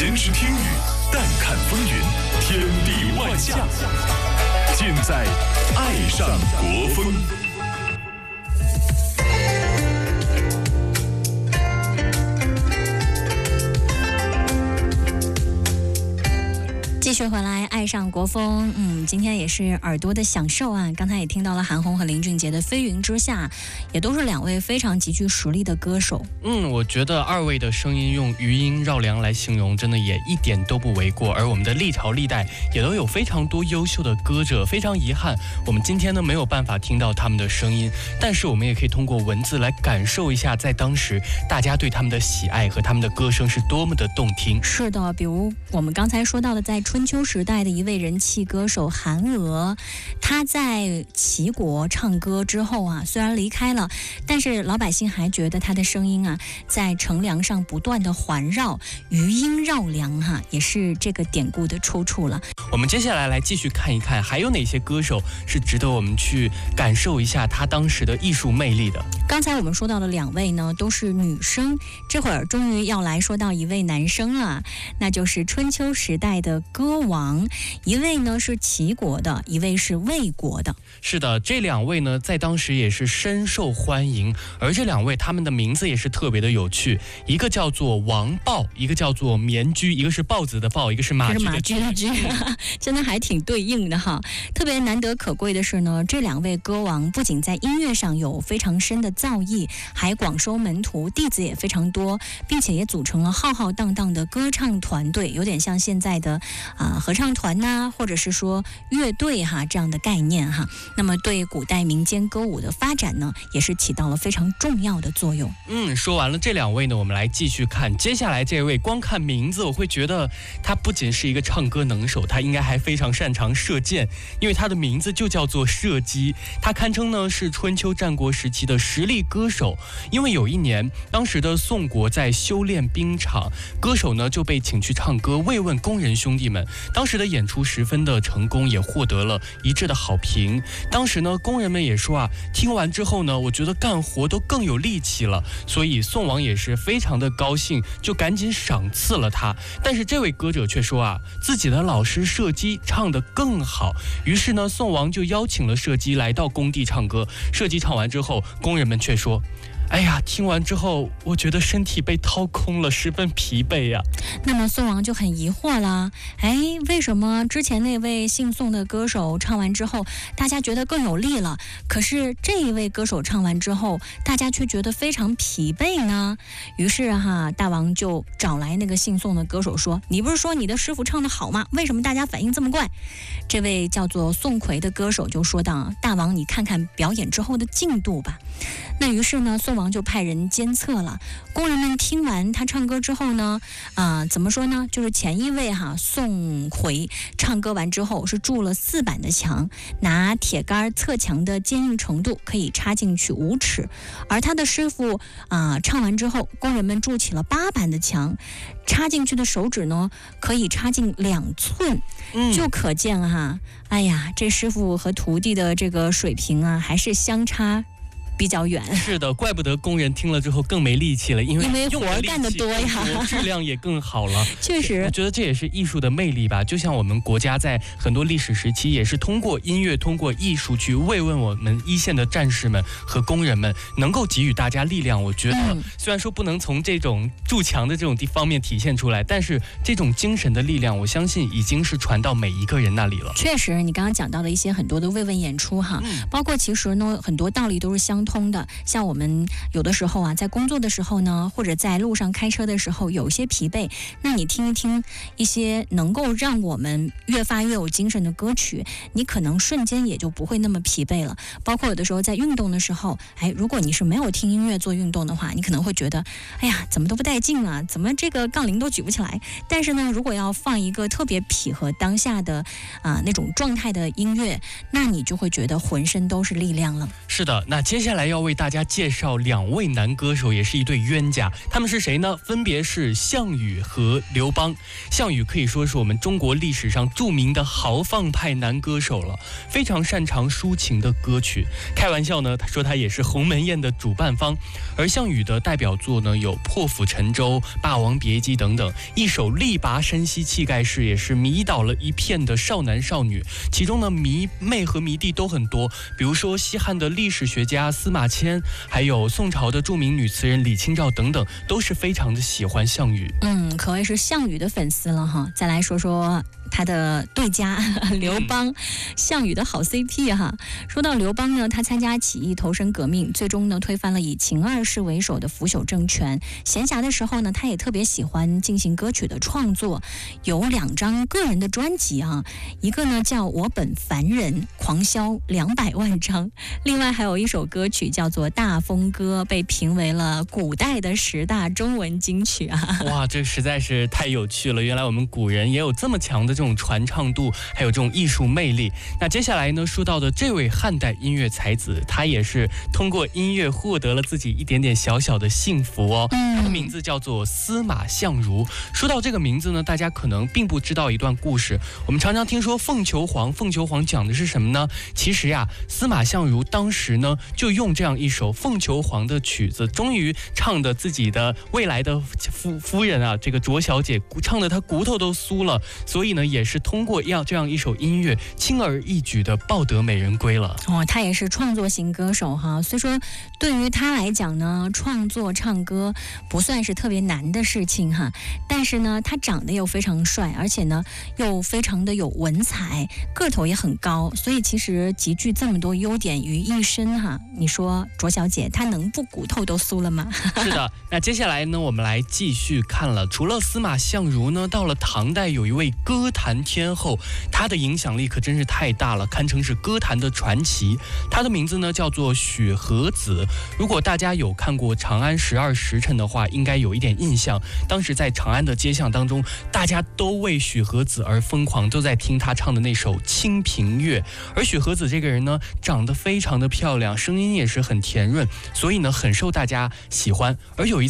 闲时听雨，淡看风云，天地万象，尽在爱上国风。 继续回来，爱上国风。今天也是耳朵的享受啊！刚才也听到了韩红和林俊杰的《飞云之下》，也都是两位非常极具实力的歌手。 我觉得二位的声音用余音绕梁来形容，真的也一点都不为过。而我们的历朝历代也都有非常多优秀的歌者，非常遗憾，我们今天呢没有办法听到他们的声音，但是我们也可以通过文字来感受一下，在当时大家对他们的喜爱和他们的歌声是多么的动听。 是的，比如我们刚才说到的，在春秋时代的一位人气歌手韩娥，她在齐国唱歌之后啊，虽然离开了，但是老百姓还觉得她的声音啊，在城梁上不断的环绕，余音绕梁也是这个典故的出处了。 我们接下来继续看一看，还有哪些歌手是值得我们去感受一下他当时的艺术魅力的。 刚才我们说到的两位呢，都是女生，这会儿终于要来说到一位男生了，那就是春秋时代的歌王，一位呢是齐国的，一位是魏国的。 是的，这两位呢在当时也是深受欢迎，而这两位他们的名字也是特别的有趣，一个叫做王豹，一个叫做棉居，一个是豹子的豹，一个是马驹的驹， 真的还挺对应的哈。特别难得可贵的是呢，这两位歌王不仅在音乐上有非常深的造诣，还广收门徒，弟子也非常多，并且也组成了浩浩荡荡的歌唱团队，有点像现在的合唱团呐，或者是说乐队这样的概念哈。那么对古代民间歌舞的发展呢，也是起到了非常重要的作用。 说完了这两位呢，我们来继续看接下来这位。光看名字，我会觉得他不仅是一个唱歌能手，他应该还非常擅长射箭，因为他的名字就叫做射击。他堪称呢是春秋战国时期的实力歌手，因为有一年，当时的宋国在修炼兵场，歌手呢就被请去唱歌慰问工人兄弟们。当时的演出十分的成功，也获得了一致的好评。当时呢，工人们也说听完之后呢，我觉得干活都更有力气了，所以宋王也是非常的高兴，就赶紧赏赐了他。但是这位歌者却说自己的老师射击唱得更好，于是呢，宋王就邀请了射击来到工地唱歌。射击唱完之后，工人们却说，哎呀，听完之后我觉得身体被掏空了，十分疲惫呀。 那么宋王就很疑惑了，为什么之前那位姓宋的歌手唱完之后大家觉得更有力了，可是这一位歌手唱完之后大家却觉得非常疲惫呢？于是大王就找来那个姓宋的歌手说，你不是说你的师傅唱得好吗？为什么大家反应这么怪？这位叫做宋奎的歌手就说道，大王你看看表演之后的进度吧。那于是呢，宋王就派人监测了。工人们听完他唱歌之后呢，怎么说呢？就是前一位宋奎唱歌完之后是筑了4板的墙，拿铁杆测墙的坚硬程度可以插进去5尺，而他的师傅唱完之后，工人们筑起了8板的墙，插进去的手指呢可以插进2寸，就可见这师傅和徒弟的这个水平还是相差比较远。 是的，怪不得工人听了之后更没力气了，因为活干得多呀， 质量也更好了。 确实， 我觉得这也是艺术的魅力吧。就像我们国家在很多历史时期也是通过音乐、通过艺术去慰问我们一线的战士们和工人们，能够给予大家力量。我觉得虽然说不能从这种筑墙的这种方面体现出来，但是这种精神的力量，我相信已经是传到每一个人那里了。 确实，你刚刚讲到的一些很多的慰问演出包括其实呢很多道理都是相通的。像我们有的时候在工作的时候呢，或者在路上开车的时候有一些疲惫，那你听一听一些能够让我们越发越有精神的歌曲，你可能瞬间也就不会那么疲惫了。包括有的时候在运动的时候，如果你是没有听音乐做运动的话，你可能会觉得怎么都不带劲啊，怎么这个杠铃都举不起来。但是呢，如果要放一个特别匹合当下的那种状态的音乐，那你就会觉得浑身都是力量了。 是的，那接下下来要为大家介绍2位男歌手，也是一对冤家。他们是谁呢？分别是项羽和刘邦。项羽可以说是我们中国历史上著名的豪放派男歌手了，非常擅长抒情的歌曲。开玩笑呢，他说他也是鸿门宴的主办方。而项羽的代表作呢有《破釜沉舟》《霸王别姬》等等，一首力拔山兮气盖世，也是迷倒了一片的少男少女。其中呢迷妹和迷弟都很多，比如说西汉的历史学家司马迁，还有宋朝的著名女词人李清照等等，都是非常的喜欢项羽。 可谓是项羽的粉丝了哈。再来说说他的对家刘邦，项羽的好 CP 哈。说到刘邦呢，他参加起义投身革命，最终呢推翻了以秦二世为首的腐朽政权。闲暇的时候呢，他也特别喜欢进行歌曲的创作，有2张个人的专辑啊，一个呢叫《我本凡人》，狂销200万张，另外还有一首歌曲叫做《大风歌》，被评为了古代的10大中文金曲啊。 哇，这实在是太有趣了，原来我们古人也有这么强的这种传唱度，还有这种艺术魅力。那接下来呢，说到的这位汉代音乐才子，他也是通过音乐获得了自己一点点小小的幸福哦。他的名字叫做司马相如。说到这个名字呢，大家可能并不知道一段故事。我们常常听说凤求凰，凤求凰讲的是什么呢？其实呀，司马相如当时呢就用这样一首凤求凰的曲子，终于唱的自己的未来的夫人啊，这个卓小姐唱的她骨头都酥了，所以呢也是通过这样一首音乐，轻而易举的抱得美人归了。 他也是创作型歌手哈，所以说对于他来讲呢，创作唱歌不算是特别难的事情哈。但是呢，他长得又非常帅，而且呢又非常的有文采，个头也很高，所以其实集聚这么多优点于一身哈。你说卓小姐她能不骨头都酥了吗？ 是的。那接下来呢，我们来继续看了。除了司马相如呢，到了唐代有一位歌坛天后，她的影响力可真是太大了，堪称是歌坛的传奇。她的名字呢叫做许和子。如果大家有看过《长安12时辰》的话，应该有一点印象。当时在长安的街巷当中，大家都为许和子而疯狂，都在听她唱的那首《清平乐》。而许和子这个人呢，长得非常的漂亮，声音也是很甜润，所以呢很受大家喜欢。而有一次